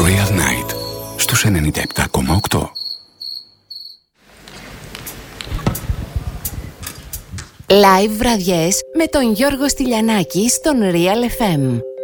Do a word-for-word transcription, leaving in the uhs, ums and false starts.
Royal Night στους ενενήντα επτά κόμμα οκτώ. Live βραδιές με τον Γιώργο Στυλιανάκη στον Real εφ εμ.